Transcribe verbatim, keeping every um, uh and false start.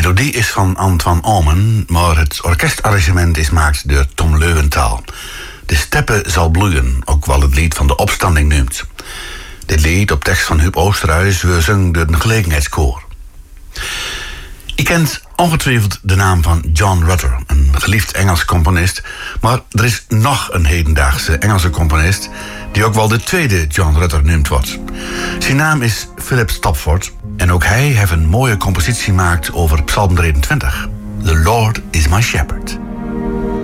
melodie is van Antoine Omen, maar het orkestarrangement is gemaakt door Tom Leeuwenthal. De steppen zal bloeien, ook wel het lied van de opstanding noemt. Dit lied, op tekst van Huub Oosterhuis, we zingen door een gelegenheidskoor. Je kent ongetwijfeld de naam van John Rutter, een geliefd Engels componist. Maar er is nog een hedendaagse Engelse componist die ook wel de tweede John Rutter genoemd wordt. Zijn naam is Philip Stopford en ook hij heeft een mooie compositie gemaakt over Psalm drieëntwintig. The Lord is my shepherd.